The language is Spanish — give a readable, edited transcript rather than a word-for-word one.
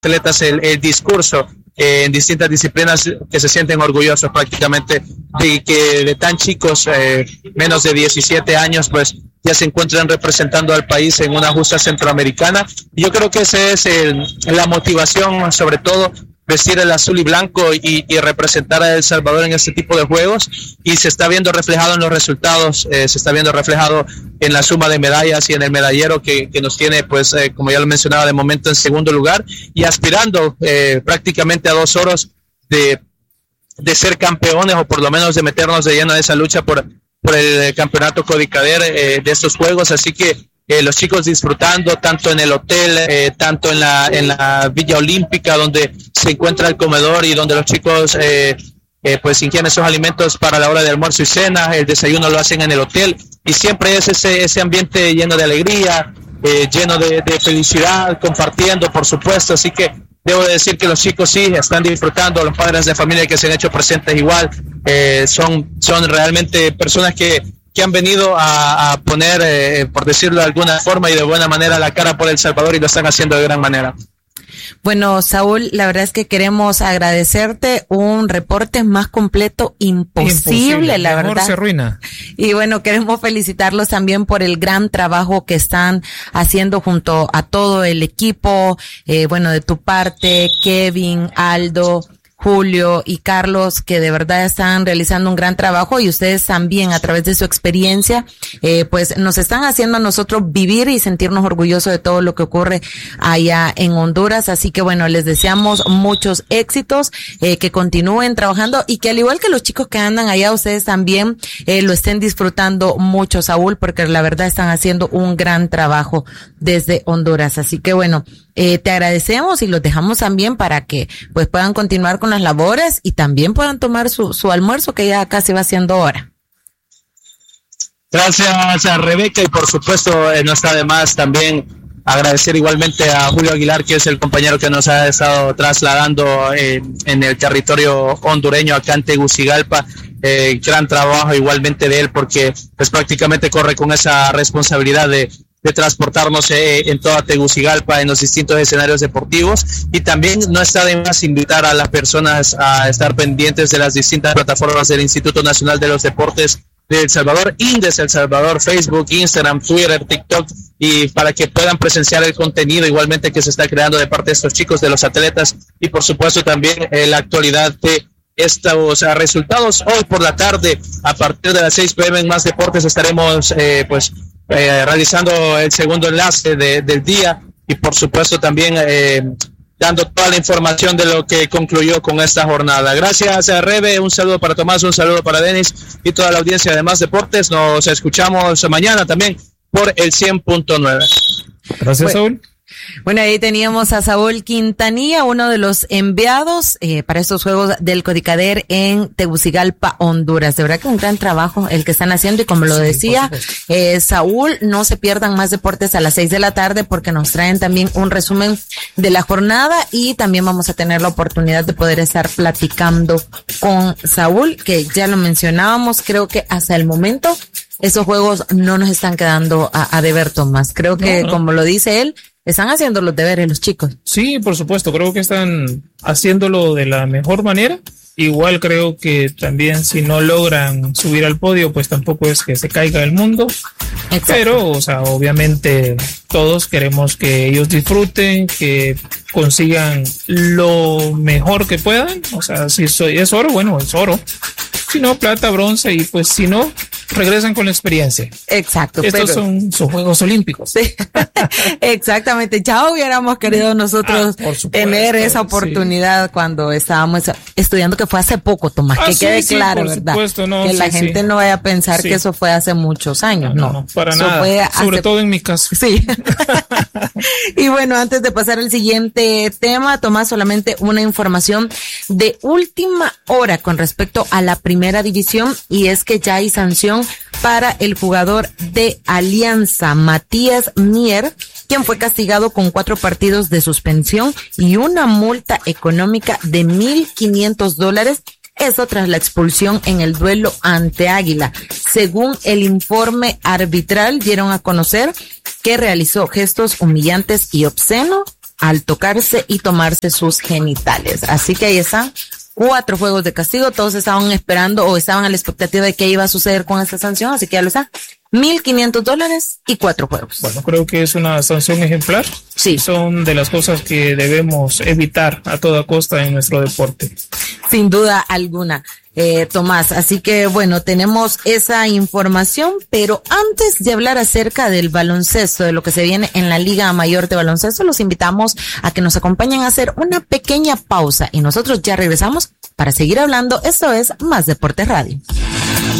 atletas el discurso en distintas disciplinas, que se sienten orgullosos prácticamente de que de tan chicos, menos de 17 años, pues ya se encuentran representando al país en una justa centroamericana. Y yo creo que esa es la motivación, sobre todo, vestir el azul y blanco y representar a El Salvador en este tipo de juegos, y se está viendo reflejado en los resultados, se está viendo reflejado en la suma de medallas y en el medallero que nos tiene, pues como ya lo mencionaba, de momento en segundo lugar y aspirando prácticamente a 2 oros de ser campeones, o por lo menos de meternos de lleno a esa lucha por el campeonato Codicader de estos juegos. Así que los chicos disfrutando tanto en el hotel, tanto en la Villa Olímpica, donde se encuentra el comedor y donde los chicos pues ingieren esos alimentos para la hora de almuerzo y cena. El desayuno lo hacen en el hotel, y siempre es ese ambiente lleno de alegría, lleno de felicidad, compartiendo, por supuesto. Así que debo decir que los chicos sí están disfrutando, los padres de familia que se han hecho presentes igual, son realmente personas que han venido a poner, por decirlo de alguna forma y de buena manera, la cara por El Salvador, y lo están haciendo de gran manera. Bueno, Saúl, la verdad es que queremos agradecerte un reporte más completo, imposible, la verdad. Mejor se arruina. Y bueno, queremos felicitarlos también por el gran trabajo que están haciendo junto a todo el equipo, bueno, de tu parte, Kevin, Aldo, Julio y Carlos, que de verdad están realizando un gran trabajo, y ustedes también a través de su experiencia, pues nos están haciendo a nosotros vivir y sentirnos orgullosos de todo lo que ocurre allá en Honduras. Así que bueno, les deseamos muchos éxitos, que continúen trabajando, y que al igual que los chicos que andan allá, ustedes también lo estén disfrutando mucho, Saúl, porque la verdad están haciendo un gran trabajo desde Honduras. Así que bueno, te agradecemos y los dejamos también para que pues puedan continuar con las labores y también puedan tomar su almuerzo, que ya casi va siendo hora. Gracias a Rebeca, y por supuesto no está de más también agradecer igualmente a Julio Aguilar, que es el compañero que nos ha estado trasladando en el territorio hondureño acá en Tegucigalpa. Gran trabajo igualmente de él, porque pues prácticamente corre con esa responsabilidad de transportarnos en toda Tegucigalpa en los distintos escenarios deportivos. Y también no está de más invitar a las personas a estar pendientes de las distintas plataformas del Instituto Nacional de los Deportes de El Salvador, INDES El Salvador, Facebook, Instagram, Twitter, TikTok, y para que puedan presenciar el contenido igualmente que se está creando de parte de estos chicos, de los atletas, y por supuesto también la actualidad de estos resultados. Hoy por la tarde, a partir de las 6 p.m. en Más Deportes estaremos realizando el segundo enlace del día, y por supuesto también dando toda la información de lo que concluyó con esta jornada. Gracias a Rebe, un saludo para Tomás, un saludo para Denis y toda la audiencia de Más Deportes. Nos escuchamos mañana también por el 100.9. Gracias, Saúl. Bueno, ahí teníamos a Saúl Quintanilla, uno de los enviados para estos Juegos del Codicader en Tegucigalpa, Honduras. De verdad que un gran trabajo el que están haciendo, y como lo decía Saúl, no se pierdan Más Deportes a las 6 de la tarde, porque nos traen también un resumen de la jornada, y también vamos a tener la oportunidad de poder estar platicando con Saúl, que ya lo mencionábamos. Creo que hasta el momento esos juegos no nos están quedando a deber, Tomás. Creo que, como lo dice él, están haciendo los deberes los chicos. Sí, por supuesto, creo que están haciéndolo de la mejor manera. Igual creo que también si no logran subir al podio, pues tampoco es que se caiga el mundo. Exacto. Pero, o sea, obviamente todos queremos que ellos disfruten, que consigan lo mejor que puedan. O sea, si es oro, bueno, es oro. Si no, plata, bronce, y pues si no, regresan con la experiencia. Exacto. Estos son Juegos Olímpicos. Sí. Exactamente. Ya hubiéramos querido nosotros tener esa oportunidad cuando estábamos estudiando, que fue hace poco, Tomás, que quede claro, ¿verdad? No, que la gente no vaya a pensar que eso fue hace muchos años. No, para eso nada. Sobre todo en mi caso. Sí. Y bueno, antes de pasar al siguiente tema, Tomás, solamente una información de última hora con respecto a la primera división, y es que ya hay sanción para el jugador de Alianza, Matías Mier, quien fue castigado con 4 partidos de suspensión y una multa económica de $1,500. Eso tras la expulsión en el duelo ante Águila. Según el informe arbitral, dieron a conocer que realizó gestos humillantes y obscenos al tocarse y tomarse sus genitales. Así que ahí están 4 juegos de castigo. Todos estaban esperando o estaban a la expectativa de qué iba a suceder con esta sanción, así que ya lo está. $1,500 y 4 juegos. Bueno, creo que es una sanción ejemplar. Sí. Son de las cosas que debemos evitar a toda costa en nuestro deporte. Sin duda alguna, Tomás. Así que bueno, tenemos esa información, pero antes de hablar acerca del baloncesto, de lo que se viene en la Liga Mayor de Baloncesto, los invitamos a que nos acompañen a hacer una pequeña pausa y nosotros ya regresamos para seguir hablando. Esto es Más Deporte Radio.